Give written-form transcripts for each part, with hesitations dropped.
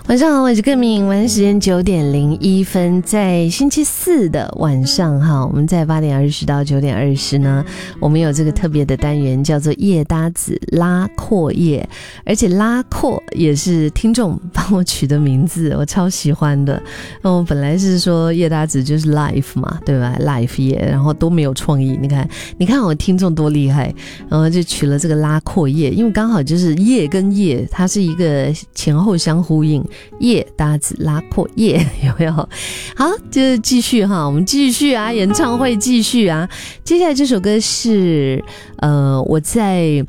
晚上好，我是歌敏，晚上时间9:01，在星期四的晚上哈，我们在8:20到9:20呢，我们有这个特别的单元叫做夜搭子拉阔夜，而且拉阔也是听众帮我取的名字，我超喜欢的。我本来是说夜搭子就是 life 嘛，对吧 ？life 夜，然后都没有创意。你看我听众多厉害，然后就取了这个拉阔夜，因为刚好就是夜跟夜，它是一个前后相呼应。夜搭子拉阔夜，有没有？好，就继续哈，我们继续啊，演唱会继续啊。接下来这首歌是我在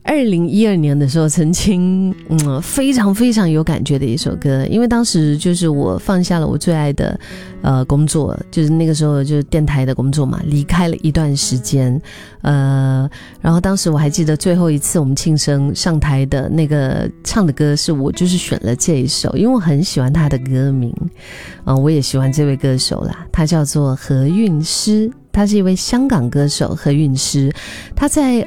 2012年的时候曾经非常非常有感觉的一首歌，因为当时就是我放下了我最爱的工作，就是那个时候就是电台的工作嘛，离开了一段时间，然后当时我还记得最后一次我们庆生上台的那个唱的歌是我就是选了这一首，因为我很喜欢他的歌名，我也喜欢这位歌手啦，他叫做何韵诗，他是一位香港歌手何韵诗，他在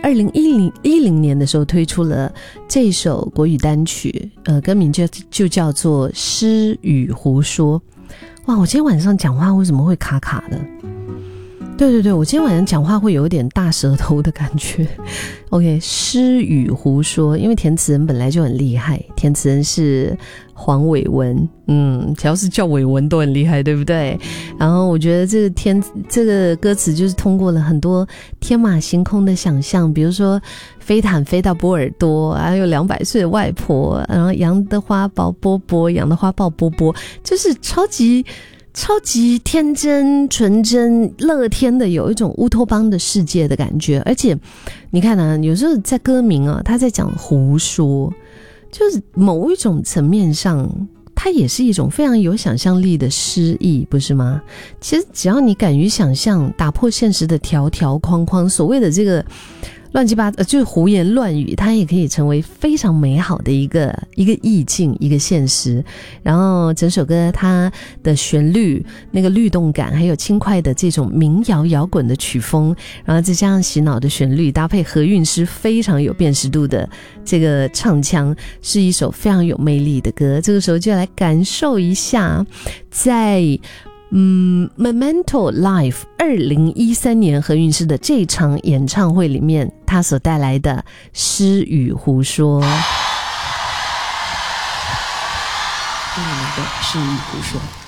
2010年的时候推出了这首国语单曲，歌名就叫做《诗与胡说》。哇，我今天晚上讲话为什么会卡卡的？对，我今天晚上讲话会有点大舌头的感觉。OK， 诗与胡说，因为填词人本来就很厉害，填词人是黄伟文，只要是叫伟文都很厉害，对不对？然后我觉得这个歌词就是通过了很多天马行空的想象，比如说飞毯飞到波尔多，还有200岁的外婆，然后杨的花抱波波，杨的花抱波波，就是超级天真纯真乐天的，有一种乌托邦的世界的感觉。而且你看啊，有时候在歌名啊，他在讲胡说，就是某一种层面上它也是一种非常有想象力的诗意，不是吗？其实只要你敢于想象，打破现实的条条框框，所谓的这个乱七八糟就是胡言乱语，它也可以成为非常美好的一个意境，一个现实。然后整首歌它的旋律那个律动感，还有轻快的这种民谣摇滚的曲风，然后再加上洗脑的旋律，搭配何韵诗非常有辨识度的这个唱腔，是一首非常有魅力的歌。这个时候就来感受一下在Memento Live 2013年何韵诗的这场演唱会里面，他所带来的诗与胡说。 带来的诗与胡说。